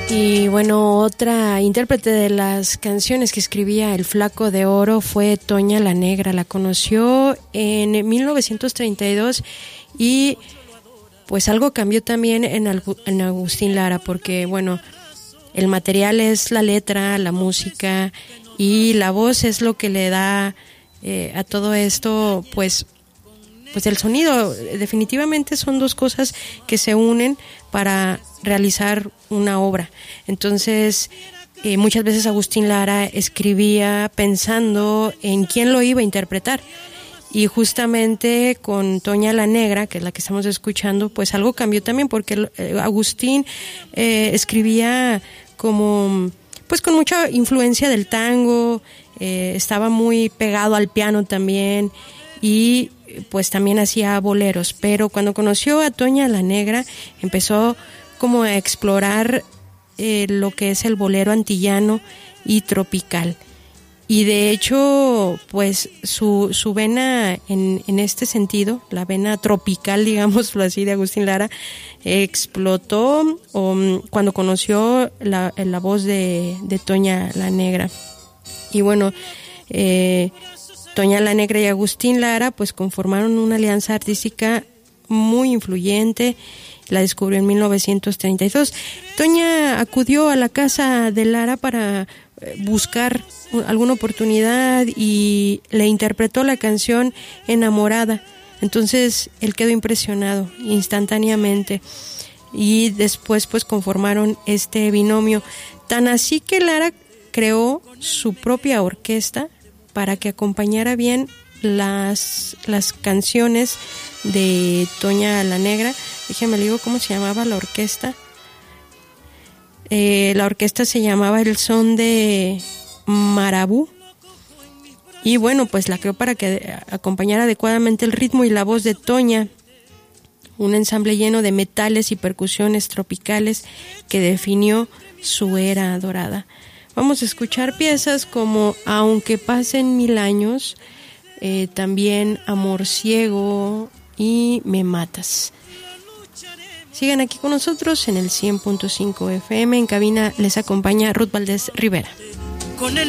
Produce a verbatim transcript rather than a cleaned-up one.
Y bueno, otra intérprete de las canciones que escribía El Flaco de Oro fue Toña la Negra. La conoció en mil novecientos treinta y dos y pues algo cambió también en, en Agustín Lara, porque bueno, el material es la letra, la música y la voz es lo que le da eh, a todo esto pues pues el sonido. Definitivamente son dos cosas que se unen para realizar una obra. Entonces, eh, muchas veces Agustín Lara escribía pensando en quién lo iba a interpretar. Y justamente con Toña la Negra, que es la que estamos escuchando, pues algo cambió también, porque eh, Agustín eh, escribía como, pues con mucha influencia del tango, eh, estaba muy pegado al piano también, y pues también hacía boleros. Pero cuando conoció a Toña la Negra, empezó como a explorar eh, lo que es el bolero antillano y tropical. Y de hecho, pues su, su vena en, en este sentido, la vena tropical, digámoslo así, de Agustín Lara, explotó um, cuando conoció la, la voz de, de Toña la Negra. Y bueno, eh, Toña la Negra y Agustín Lara pues conformaron una alianza artística muy influyente. La descubrió en mil novecientos treinta y dos. Toña acudió a la casa de Lara para buscar alguna oportunidad y le interpretó la canción Enamorada. Entonces él quedó impresionado instantáneamente y después pues conformaron este binomio. Tan así que Lara creó su propia orquesta para que acompañara bien las, las canciones de Toña la Negra. Déjame le digo cómo se llamaba la orquesta. Eh, la orquesta se llamaba El Son de Marabú. Y bueno, pues la creó para que acompañara adecuadamente el ritmo y la voz de Toña. Un ensamble lleno de metales y percusiones tropicales que definió su era dorada. Vamos a escuchar piezas como Aunque pasen mil años, eh, también Amor ciego y Me matas. Sigan aquí con nosotros en el cien punto cinco F M. En cabina les acompaña Ruth Valdés Rivera. Con el